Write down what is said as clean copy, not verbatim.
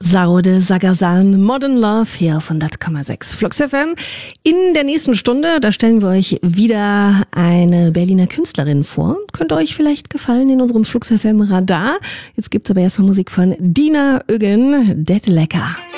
Saude Sagasan, Modern Love hier auf 100,6 Flux FM. In der nächsten Stunde, da stellen wir euch wieder eine Berliner Künstlerin vor. Könnte euch vielleicht gefallen in unserem Flux FM Radar. Jetzt gibt's aber erstmal Musik von Dina Öggen, Det Lecker.